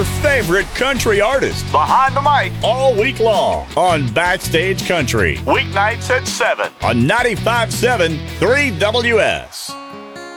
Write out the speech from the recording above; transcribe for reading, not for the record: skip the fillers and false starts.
your favorite country artist Behind the mic all week long on Backstage Country. weeknights at 7. On 95.7 3WS.